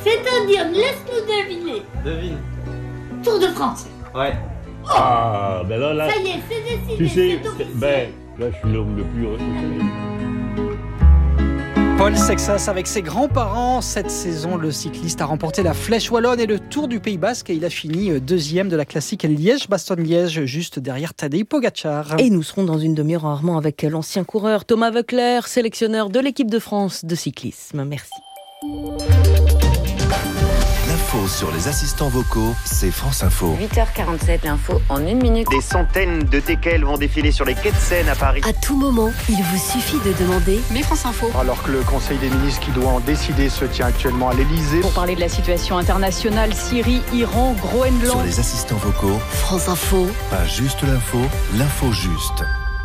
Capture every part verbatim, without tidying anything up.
C'est-à-dire, laisse-nous deviner. Devine. Tour de France. Ouais. Oh, Ah, ben là, là, ça y est, c'est décidé. tu sais, c'est officiel. ben, là, je suis l'homme le plus heureux. Paul Sexas avec ses grands-parents. Cette saison, le cycliste a remporté la Flèche Wallonne et le Tour du Pays Basque et il a fini deuxième de la classique Liège-Bastogne-Liège, juste derrière Tadej Pogacar. Et nous serons dans une demi-heure en Armand avec l'ancien coureur Thomas Voeckler, sélectionneur de l'équipe de France de cyclisme. Merci. L'info sur les assistants vocaux, c'est France Info. huit heures quarante-sept, l'info en une minute. Des centaines de teckels vont défiler sur les quais de Seine à Paris. À tout moment, il vous suffit de demander Mais France Info. Alors que le Conseil des ministres qui doit en décider se tient actuellement à l'Elysée. Pour parler de la situation internationale, Syrie, Iran, Groenland. Sur les assistants vocaux, France Info. pas juste l'info, l'info juste.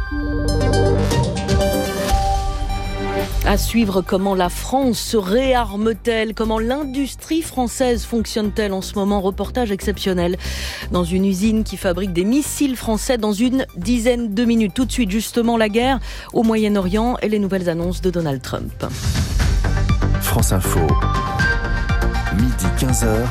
À suivre, comment la France se réarme-t-elle, comment l'industrie française fonctionne-t-elle en ce moment. Reportage exceptionnel dans une usine qui fabrique des missiles français dans une dizaine de minutes. Tout de suite, justement, la guerre au Moyen-Orient et les nouvelles annonces de Donald Trump. France Info, midi quinze heures,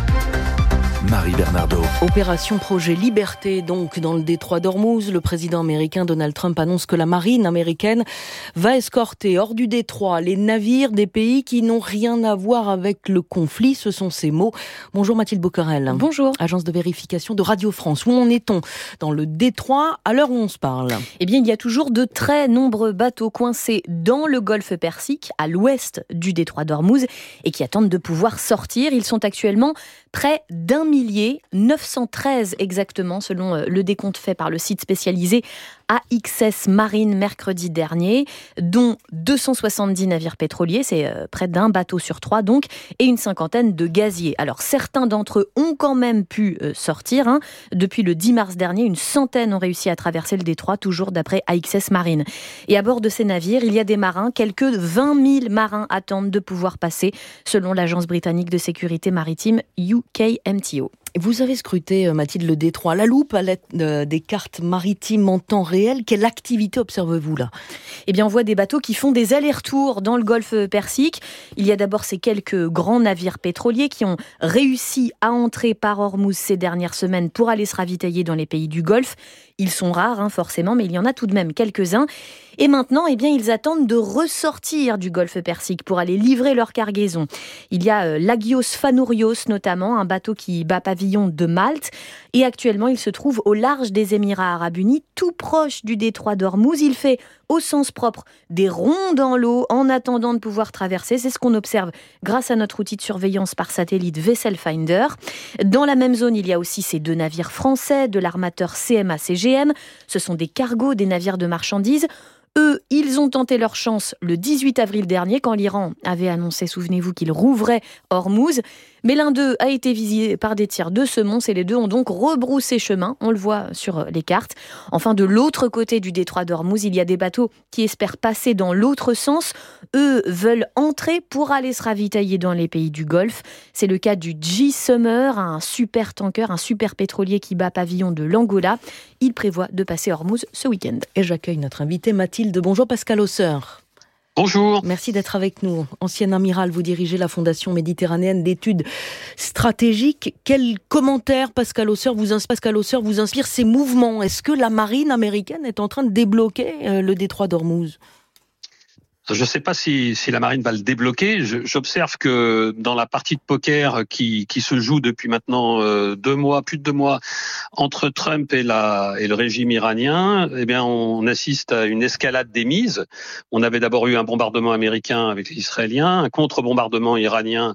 Marie Bernardo. Opération Projet Liberté, donc, dans le détroit d'Ormuz. Le président américain Donald Trump annonce que la marine américaine va escorter hors du détroit les navires des pays qui n'ont rien à voir avec le conflit. Ce sont ces mots. Bonjour Mathilde Boquerel. Bonjour. Agence de vérification de Radio France. Où en est-on dans le détroit à l'heure où on se parle? Eh bien, il y a toujours de très nombreux bateaux coincés dans le golfe Persique, à l'ouest du détroit d'Ormuz, et qui attendent de pouvoir sortir. Ils sont actuellement près d'un millier, neuf cent treize exactement, selon le décompte fait par le site spécialisé A X S Marine mercredi dernier, dont deux cent soixante-dix navires pétroliers, c'est près d'un bateau sur trois donc, et une cinquantaine de gaziers. Alors certains d'entre eux ont quand même pu sortir. Hein. Depuis le dix mars dernier, une centaine ont réussi à traverser le détroit, toujours d'après A X S Marine. Et à bord de ces navires, il y a des marins, quelques vingt mille marins attendent de pouvoir passer, selon l'agence britannique de sécurité maritime U K M T O. Vous avez scruté, Mathilde, le détroit à la loupe, à l'aide des cartes maritimes en temps réel. Quelle activité observez-vous là? Eh bien, on voit des bateaux qui font des allers-retours dans le golfe Persique. Il y a d'abord ces quelques grands navires pétroliers qui ont réussi à entrer par Ormuz ces dernières semaines pour aller se ravitailler dans les pays du Golfe. Ils sont rares, hein, forcément, mais il y en a tout de même quelques-uns. Et maintenant, eh bien, ils attendent de ressortir du golfe Persique pour aller livrer leur cargaison. Il y a euh, l'Agios Fanourios, notamment, un bateau qui bat pavillon de Malte. Et actuellement, il se trouve au large des Émirats Arabes Unis, tout proche du détroit d'Ormuz. Il fait, au sens propre, des ronds dans l'eau en attendant de pouvoir traverser. C'est ce qu'on observe grâce à notre outil de surveillance par satellite Vessel Finder. Dans la même zone, il y a aussi ces deux navires français de l'armateur C M A C G M. Ce sont des cargos, des navires de marchandises. Eux, ils ont tenté leur chance le dix-huit avril dernier, quand l'Iran avait annoncé, souvenez-vous, qu'il rouvrait Ormuz. Mais l'un d'eux a été visé par des tirs de semonce et les deux ont donc rebroussé chemin. On le voit sur les cartes. Enfin, de l'autre côté du détroit d'Ormuz, il y a des bateaux qui espèrent passer dans l'autre sens. Eux veulent entrer pour aller se ravitailler dans les pays du Golfe. C'est le cas du G Summer, un super tanker, un super pétrolier qui bat pavillon de l'Angola. Il prévoit de passer Ormuz ce week-end. Et j'accueille notre invité Mathilde. Bonjour Pascal Hausseur. Bonjour. Merci d'être avec nous. Ancien amiral, vous dirigez la Fondation méditerranéenne d'études stratégiques. Quel commentaire, Pascal Hausseur, vous, ins- Pascal Hausseur, vous inspire ces mouvements? Est-ce que la marine américaine est en train de débloquer euh, le détroit d'Ormuz? Je ne sais pas si, si la marine va le débloquer. Je, j'observe que dans la partie de poker qui, qui se joue depuis maintenant euh, deux mois, plus de deux mois, entre Trump et, la, et le régime iranien, eh bien, on assiste à une escalade des mises. On avait d'abord eu un bombardement américain avec les Israéliens, un contre-bombardement iranien,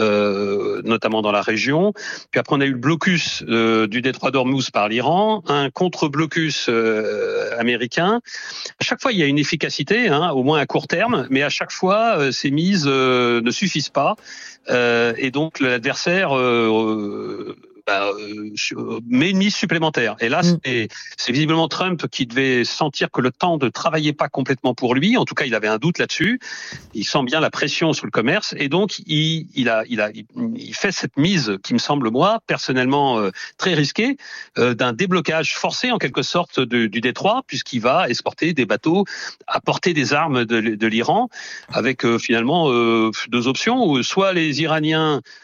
euh, notamment dans la région. Puis après, on a eu le blocus euh, du détroit d'Ormuz par l'Iran, un contre-blocus euh, américain. À chaque fois, il y a une efficacité, hein, au moins à court terme. Mais à chaque fois, euh, ces mises euh, ne suffisent pas. Euh, et donc, l'adversaire euh, bah, euh, met une mise supplémentaire. Et là, mmh. c'est, c'est visiblement Trump qui devait sentir que le temps ne travaillait pas complètement pour lui. En tout cas, il avait un doute là-dessus. Il sent bien la pression sur le commerce. Et donc, il, il, a, il, a, il fait cette mise qui me semble, moi, personnellement, euh, très risquée, euh, d'un déblocage forcé, en quelque sorte, de, du détroit, puisqu'il va escorter des bateaux, apporter des armes de, de l'Iran, avec euh, finalement euh, deux options. Soit les Iraniens